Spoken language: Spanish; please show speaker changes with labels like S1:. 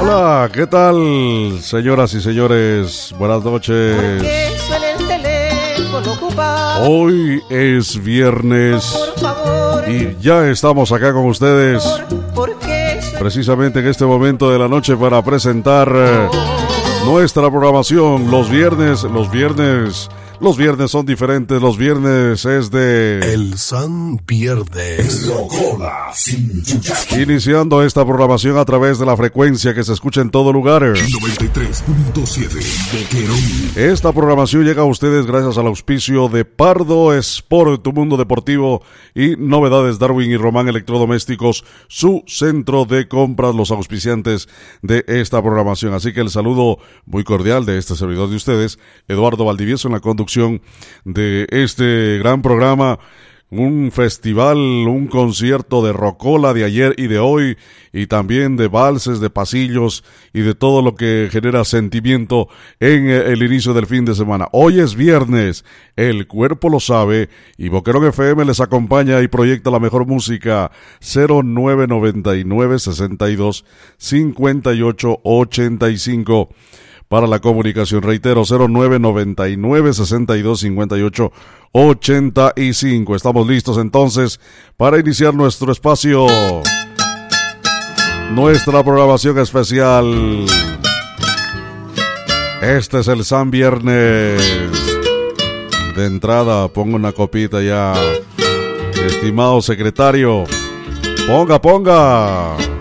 S1: Hola, ¿qué tal, señoras y señores? Buenas noches. Hoy es viernes y ya estamos acá con ustedes, precisamente en este momento de la noche, para presentar nuestra programación. Los viernes son diferentes. Los viernes es de
S2: El San Viernes.
S1: Iniciando esta programación a través de la frecuencia que se escucha en todo lugar.
S2: 93.7
S1: Esta programación llega a ustedes gracias al auspicio de Pardo Sport, tu mundo deportivo, y Novedades Darwin y Román Electrodomésticos, su centro de compras, los auspiciantes de esta programación. Así que el saludo muy cordial de este servidor de ustedes, Eduardo Valdivieso, en la conducción de este gran programa. Un festival, un concierto de rocola de ayer y de hoy, y también de valses, de pasillos y de todo lo que genera sentimiento en el inicio del fin de semana. Hoy es viernes, el cuerpo lo sabe, y Boquerón FM les acompaña y proyecta la mejor música. 0999 62 58 85 para la comunicación. Reitero, 0999 62 58 85. Estamos listos entonces para iniciar nuestro espacio, nuestra programación especial. Este es el San Viernes. De entrada, pongo una copita ya. Estimado secretario, ponga.